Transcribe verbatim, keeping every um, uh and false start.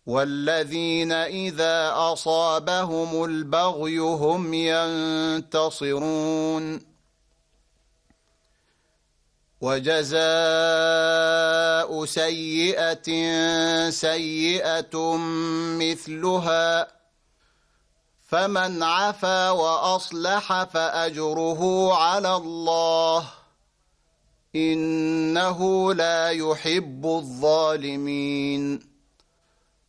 والذين إذا أصابهم البغي هم ينتصرون وجزاء سيئة سيئة مثلها فمن عفا وأصلح فأجره على الله إنه لا يحب الظالمين